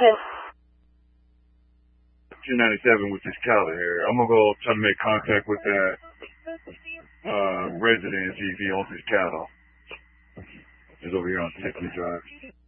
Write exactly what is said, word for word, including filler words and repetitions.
location. two ninety-seven with this Cali here. I'm gonna go try to make contact with that uh resident and see if he owns his cattle. He's over here on Tiffany Drive.